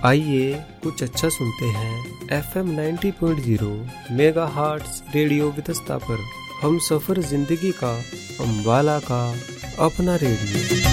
आइए कुछ अच्छा सुनते हैं FM 90.0 मेगाहर्ट्ज़ रेडियो वितस्ता पर। हम सफर जिंदगी का, अम्बाला का अपना रेडियो।